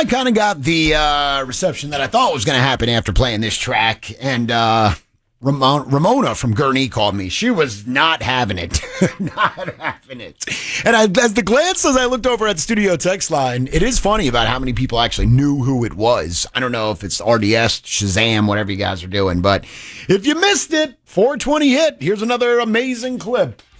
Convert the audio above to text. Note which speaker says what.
Speaker 1: kind of got the reception that I thought was going to happen after playing this track, and Ramona from Gurnee called me. She was not having it. Not having it. And as I looked over at the studio text line, it is funny about how many people actually knew who it was. I don't know if it's RDS, Shazam, whatever you guys are doing, but if you missed it, 420 hit. Here's another amazing clip.